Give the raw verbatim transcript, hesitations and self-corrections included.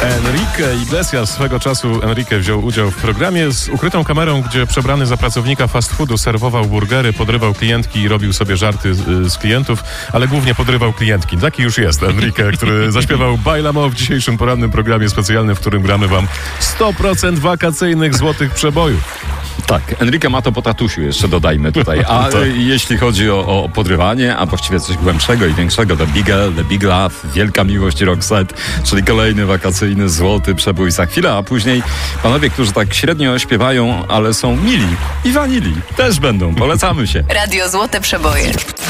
Enrique Iglesias. Swego czasu Enrique wziął udział w programie z ukrytą kamerą, gdzie przebrany za pracownika fast foodu serwował burgery, podrywał klientki i robił sobie żarty z, z klientów, ale głównie podrywał klientki. Taki już jest Enrique, który zaśpiewał Bailamo w dzisiejszym porannym programie specjalnym, w którym gramy wam sto procent wakacyjnych złotych przebojów. Tak, Enrique ma to po tatusiu, jeszcze dodajmy tutaj. A tak. Jeśli chodzi o, o podrywanie, a właściwie coś głębszego i większego, The Big L, The Big Love, Wielka Miłość Roxette, czyli kolejny wakacyjny złoty przebój za chwilę, a później panowie, którzy tak średnio śpiewają, ale są mili i wanili, też będą. Polecamy się. Radio Złote Przeboje.